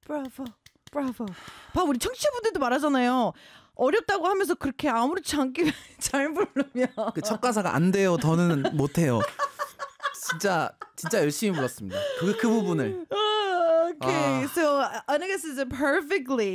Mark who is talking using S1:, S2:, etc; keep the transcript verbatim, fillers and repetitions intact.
S1: 브라보, 브라보. 봐, 우리 청취자분들도 말하잖아요. 어렵다고 하면서 그렇게 아무렇지 않게 잘 부르면
S2: 그 첫 가사가 안 돼요. 더는 못 해요. 진짜 진짜 열심히 불렀습니다. 그 그 부분을.
S1: Okay,
S2: 아.
S1: so Anna is perfectly